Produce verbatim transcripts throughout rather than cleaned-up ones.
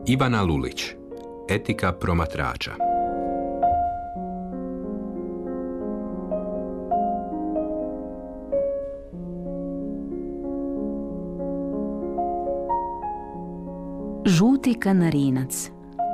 Ivana Lulić, Etika promatrača. Žuti kanarinac.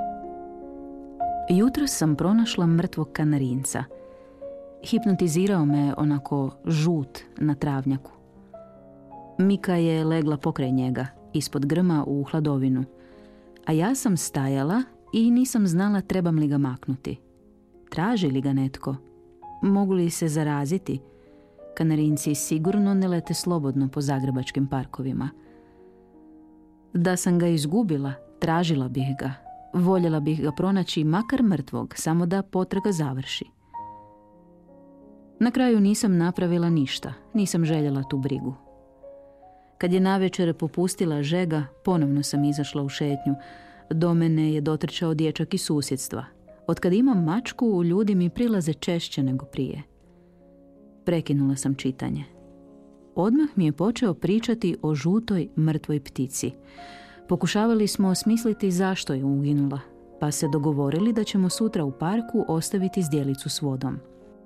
Jutros sam pronašla mrtvog kanarinca. Hipnotizirao me onako žut na travnjaku. Mika je legla pokraj njega, ispod grma u hladovinu, a ja sam stajala i nisam znala trebam li ga maknuti. Traži li ga netko? Mogu li se zaraziti? Kanarinci sigurno ne lete slobodno po zagrebačkim parkovima. Da sam ga izgubila, tražila bih ga. Voljela bih ga pronaći makar mrtvog, samo da potraga završi. Na kraju nisam napravila ništa, nisam željela tu brigu. Kad je navečer popustila žega, ponovno sam izašla u šetnju. Do mene je dotrčao dječak iz susjedstva. Otkad imam mačku, ljudi mi prilaze češće nego prije. Prekinula sam čitanje. Odmah mi je počeo pričati o žutoj mrtvoj ptici. Pokušavali smo osmisliti zašto je uginula, pa se dogovorili da ćemo sutra u parku ostaviti zdjelicu s vodom.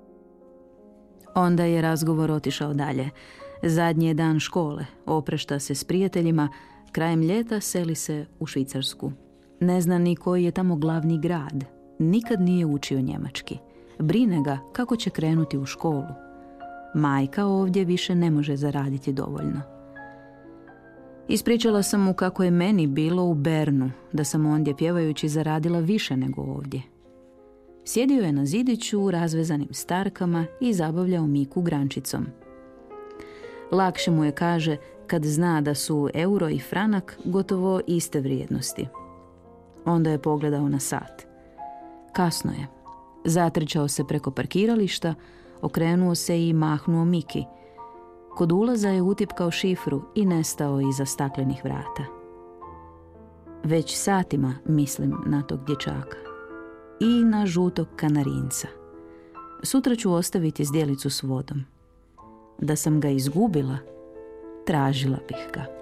Onda je razgovor otišao dalje. Zadnji je dan škole, oprašta se s prijateljima, krajem ljeta seli se u Švicarsku. Ne zna ni koji je tamo glavni grad. Nikad nije učio njemački. Brine ga kako će krenuti u školu. Majka ovdje više ne može zaraditi dovoljno. Ispričala sam mu kako je meni bilo u Bernu, da sam ondje pjevajući zaradila više nego ovdje. Sjedio je na zidiću u razvezanim starkama i zabavljao Miku grančicom. Lakše mu je, kaže, kad zna da su euro i franak gotovo iste vrijednosti. Onda je pogledao na sat. Kasno je. Zatrčao se preko parkirališta, okrenuo se i mahnuo Miki. Kod ulaza je utipkao šifru i nestao iza staklenih vrata. Već satima mislim na tog dječaka. I na žutog kanarinca. Sutra ću ostaviti zdjelicu s vodom. Da sam ga izgubila, tražila bih ga.